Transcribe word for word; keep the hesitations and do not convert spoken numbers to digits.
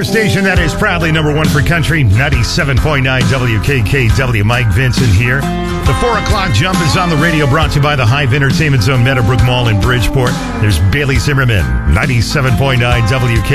weather station that is proudly number one for country, ninety-seven point nine W K K W. Mike Vincent here. The four o'clock jump is on the radio, brought to you by the Hive Entertainment Zone, Meadowbrook Mall in Bridgeport. There's Bailey Zimmerman, ninety-seven point nine W K K W.